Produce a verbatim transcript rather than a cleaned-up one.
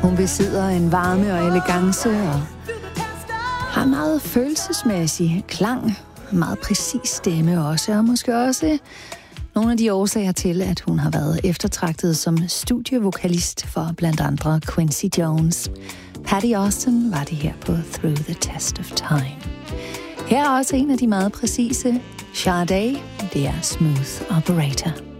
Hun besidder en varme og elegance og har meget følelsesmæssig klang, meget præcis stemme også, og måske også nogle af de årsager til, at hun har været eftertragtet som studievokalist for blandt andre Quincy Jones. Patty Austin var det her på Through the Test of Time. Her er også en af de meget præcise, Sade, det er Smooth Operator.